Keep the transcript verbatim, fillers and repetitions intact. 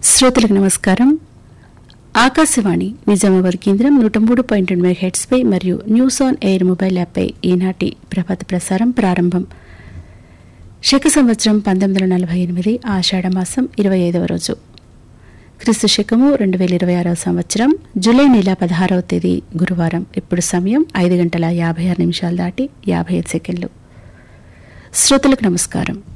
శ్రోతలకు నమస్కారం. ఆకాశవాణి నిజామాబాద్ కేంద్రం నూట మూడు పాయింట్ రెండు మెగాహెర్ట్జ్ పై మరియు న్యూస్ ఆన్ ఎయిర్ మొబైల్ యాప్పై ఈనాటి ప్రభాత ప్రసారం ప్రారంభం. శక సంవత్సరం పంతొమ్మిది వందల నలభై ఎనిమిది ఆషాఢ మాసం ఇరవై ఐదవ రోజు, క్రీస్తు శకము రెండు వేల ఇరవై ఆరవ సంవత్సరం జూలై నెల పదహారవ తేదీ గురువారం. ఇప్పుడు సమయం ఐదు గంటల యాభై ఆరు నిమిషాలు దాటి యాభై ఐదు సెకండ్లు. శ్రోతలకు నమస్కారం.